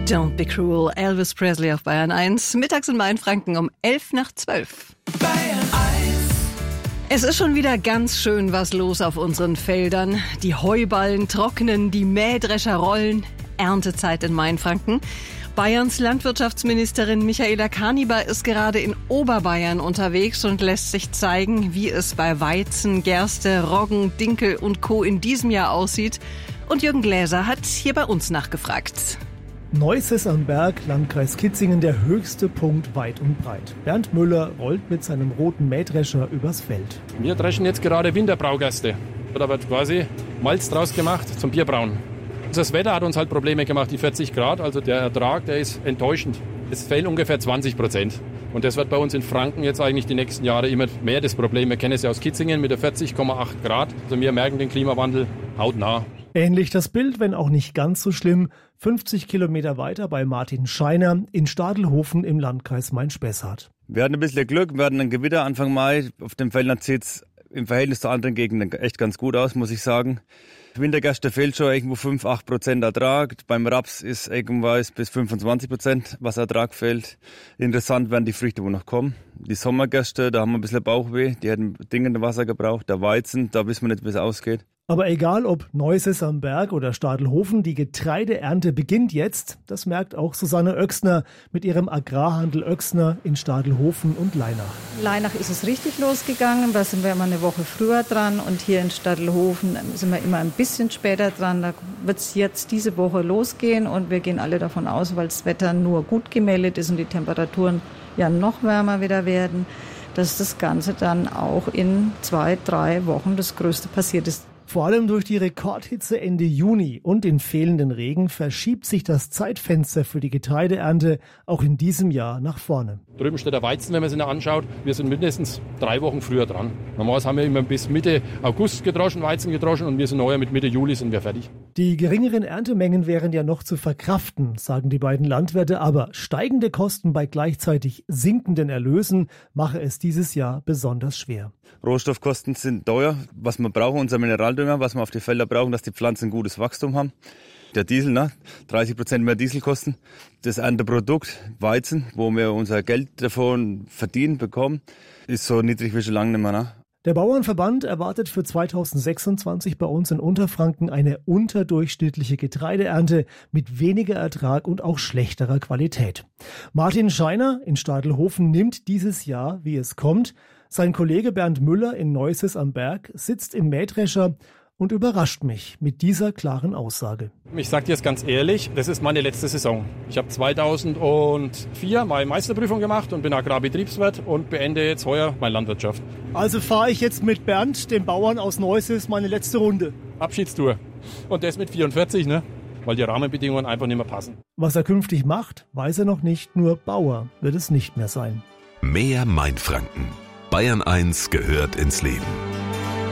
Don't be cruel, Elvis Presley auf Bayern 1. Mittags in Mainfranken um 11:12. Bayern 1. Es ist schon wieder ganz schön was los auf unseren Feldern. Die Heuballen trocknen, die Mähdrescher rollen. Erntezeit in Mainfranken. Bayerns Landwirtschaftsministerin Michaela Kaniber ist gerade in Oberbayern unterwegs und lässt sich zeigen, wie es bei Weizen, Gerste, Roggen, Dinkel und Co. in diesem Jahr aussieht. Und Jürgen Gläser hat hier bei uns nachgefragt. Neuses am Berg, Landkreis Kitzingen, der höchste Punkt weit und breit. Bernd Müller rollt mit seinem roten Mähdrescher übers Feld. Wir dreschen jetzt gerade Winterbraugerste. Da wird quasi Malz draus gemacht zum Bierbrauen. Das Wetter hat uns halt Probleme gemacht, die 40 Grad, also der Ertrag, der ist enttäuschend. Es fehlen ungefähr 20%. Und das wird bei uns in Franken jetzt eigentlich die nächsten Jahre immer mehr das Problem. Wir kennen es ja aus Kitzingen mit der 40,8 Grad. Also wir merken den Klimawandel hautnah. Ähnlich das Bild, wenn auch nicht ganz so schlimm, 50 Kilometer weiter bei Martin Scheiner in Stadelhofen im Landkreis Main-Spessart. Wir hatten ein bisschen Glück, wir hatten ein Gewitter Anfang Mai. Auf dem Feldern sieht es im Verhältnis zu anderen Gegenden echt ganz gut aus, muss ich sagen. Wintergerste fehlt schon irgendwo 5-8% Ertrag. Beim Raps ist irgendwas bis 25%, was Ertrag fehlt. Interessant werden die Früchte, wo noch kommen. Die Sommergerste, da haben wir ein bisschen Bauchweh. Die hätten dringend Wasser gebraucht. Der Weizen, da wissen wir nicht, wie es ausgeht. Aber egal ob Neuses am Berg oder Stadelhofen, die Getreideernte beginnt jetzt. Das merkt auch Susanne Oechsner mit ihrem Agrarhandel Oechsner in Stadelhofen und Leinach. Leinach ist es richtig losgegangen, da sind wir immer eine Woche früher dran und hier in Stadelhofen sind wir immer ein bisschen später dran. Da wird es jetzt diese Woche losgehen und wir gehen alle davon aus, weil das Wetter nur gut gemeldet ist und die Temperaturen ja noch wärmer wieder werden, dass das Ganze dann auch in 2-3 Wochen das Größte passiert ist. Vor allem durch die Rekordhitze Ende Juni und den fehlenden Regen verschiebt sich das Zeitfenster für die Getreideernte auch in diesem Jahr nach vorne. Drüben steht der Weizen, wenn man sich ihn anschaut. Wir sind mindestens 3 Wochen früher dran. Normalerweise haben wir immer bis Mitte August gedroschen, Weizen gedroschen und wir sind heuer mit Mitte Juli sind wir fertig. Die geringeren Erntemengen wären ja noch zu verkraften, sagen die beiden Landwirte, aber steigende Kosten bei gleichzeitig sinkenden Erlösen mache es dieses Jahr besonders schwer. Rohstoffkosten sind teuer. Was wir brauchen, unser Mineraldünger, was wir auf die Felder brauchen, dass die Pflanzen ein gutes Wachstum haben. Der Diesel, 30% mehr Dieselkosten. Das Ernteprodukt, Weizen, wo wir unser Geld davon verdienen, bekommen, ist so niedrig wie schon lange nicht mehr. Der Bauernverband erwartet für 2026 bei uns in Unterfranken eine unterdurchschnittliche Getreideernte mit weniger Ertrag und auch schlechterer Qualität. Martin Scheiner in Stadelhofen nimmt dieses Jahr, wie es kommt. Sein Kollege Bernd Müller in Neuses am Berg sitzt im Mähdrescher und überrascht mich mit dieser klaren Aussage. Ich sage dir jetzt ganz ehrlich, das ist meine letzte Saison. Ich habe 2004 meine Meisterprüfung gemacht und bin Agrarbetriebswirt und beende jetzt heuer meine Landwirtschaft. Also fahre ich jetzt mit Bernd, dem Bauern aus Neuses, meine letzte Runde. Abschiedstour. Und das mit 44, weil die Rahmenbedingungen einfach nicht mehr passen. Was er künftig macht, weiß er noch nicht, nur Bauer wird es nicht mehr sein. Mehr Mainfranken. Bayern 1 gehört ins Leben.